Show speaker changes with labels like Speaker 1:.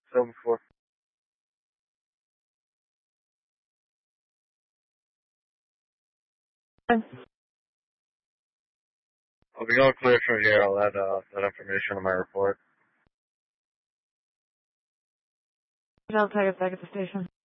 Speaker 1: Silver 4. I'll be all clear from here. I'll add that information to my report.
Speaker 2: I'll take it back at the station.